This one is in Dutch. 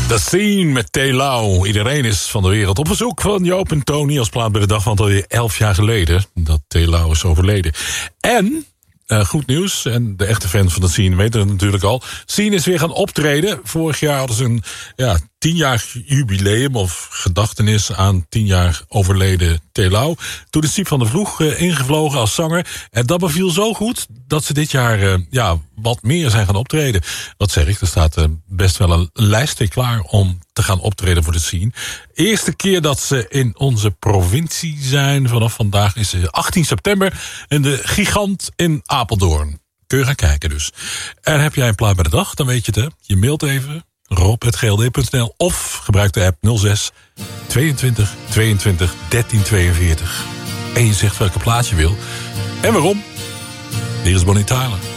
The Scene met Telau. Iedereen is van de wereld op bezoek van Joop en Tony als plaat bij de dag van alweer 11 jaar geleden dat Telau is overleden. En goed nieuws, en de echte fans van de Scene weten het natuurlijk al. Scene is weer gaan optreden. Vorig jaar hadden ze een 10-jarig jubileum of gedachtenis aan 10 jaar overleden Telau. Toen is Siep van der Vroeg ingevlogen als zanger. En dat beviel zo goed dat ze dit jaar wat meer zijn gaan optreden. Wat zeg ik, er staat best wel een lijstje klaar om te gaan optreden voor de Scene. Eerste keer dat ze in onze provincie zijn vanaf vandaag is 18 september in de Gigant in Apeldoorn. Kun je gaan kijken dus. En heb jij een plaat bij de dag, dan weet je het hè. Je mailt even rob@gld.nl of gebruik de app 06 22 22 13 42. En je zegt welke plaat je wil. En waarom? Hier is Bonnie Tyler.